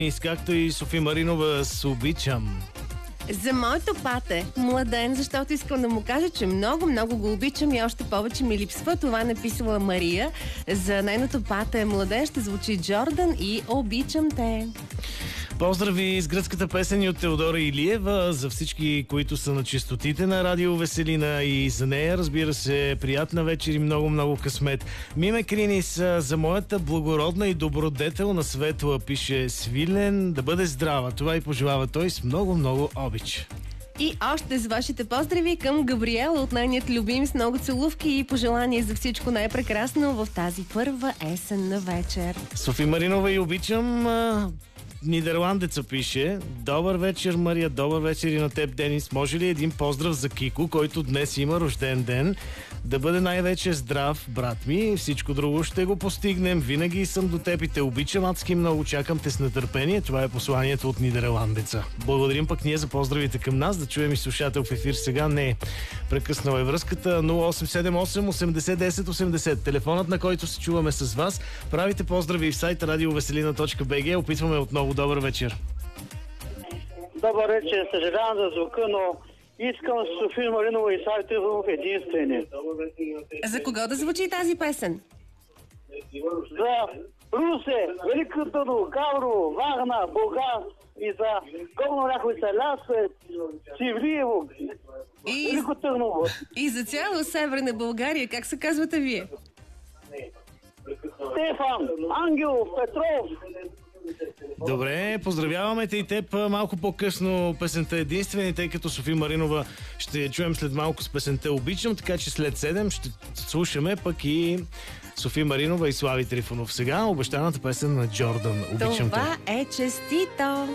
Както и Софи Маринова с "Обичам". За моето пате, Младен, защото искам да му кажа, че много го обичам и още повече ми липсва. Това написала Мария. За нейното пате Младен ще звучи Джордан и "Обичам те". Поздрави с гръцката песен от Теодора Илиева за всички, които са на честотите на Радио Веселина, и за нея, разбира се, приятна вечер и много късмет. Миме Кринис: за моята благородна и добродетелна Светла, пише Свилен, да бъде здрава. Това и пожелава той с много обич. И още с вашите поздрави към Габриела от нейният любим, с много целувки и пожелания за всичко най-прекрасно в тази първа есенна вечер. Софи Маринова и "Обичам". Нидерландеца пише: добър вечер, Мария, добър вечер и на теб, Денис. Може ли един поздрав за Кико, който днес има рожден ден? Да бъде най-вече здрав, брат ми. Всичко друго ще го постигнем. Винаги съм до теб и те обичам адски много. Чакам те с нетърпение. Това е посланието от Нидерландеца. Благодарим пък ние за поздравите към нас. Да чуем и слушател в ефир сега. Не, прекъснала е връзката. 0878 80 10 80. Телефонът, на който се чуваме с вас. Правите поздрави в сайта radioveselina.bg. Опитваме отново. Добър вечер. Добър вечер. Съжалявам за звука, но искам Софи Маринова и Слави Трифонов единствени. За кого да звучи тази песен? За Русе, Велико Търново, Гаврово, Варна, Болгар и за Горна Оряховица, Лясвет, Севлиево, Велико Търново. И за цяла Северна България. Как се казвате вие? Стефан, Ангелов, Петров. Добре, поздравяваме те и теб. Малко по-късно песента "Единствени", тъй като Софи Маринова ще я чуем след малко с песента "Обичам", така че след 7 ще слушаме пък и Софи Маринова и Слави Трифонов. Сега обещаната песен на Джордан "Обичам те". Това е честито!